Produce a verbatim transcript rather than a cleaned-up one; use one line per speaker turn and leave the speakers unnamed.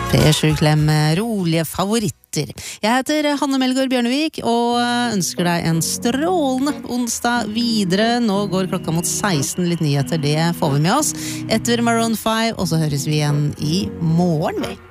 Per Klem, rolige favoritter. Jeg heter Hanne Melgaard Bjørnevik og ønsker deg en strålende onsdag videre. Nå går klokka mot seksten, litt nyheter, det får vi med oss. Etter Maroon five, og så høres vi igjen i morgen, vi.